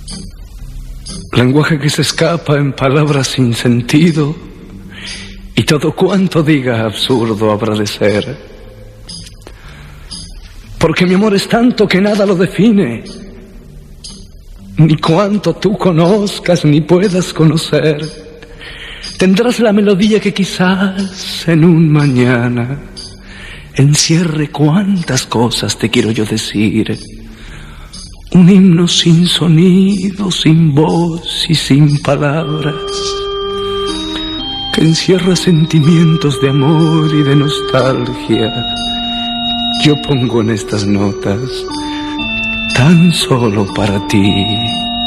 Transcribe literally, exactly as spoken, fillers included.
Lenguaje que se escapa en palabras sin sentido, y todo cuanto diga absurdo habrá de ser. Porque mi amor es tanto que nada lo define, ni cuanto tú conozcas ni puedas conocer. Tendrás la melodía que quizás en un mañana encierre cuantas cosas te quiero yo decir. Un himno sin sonido, sin voz y sin palabras, que encierra sentimientos de amor y de nostalgia. Yo pongo en estas notas tan solo para ti.